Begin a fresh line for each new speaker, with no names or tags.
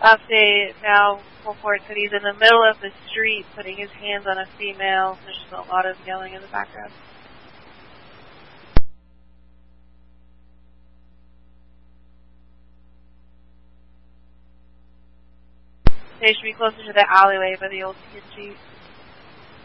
Update now reports that he's in the middle of the street putting his hands on a female. There's just a lot of yelling in the background. They should be closer to the alleyway by the old TNG.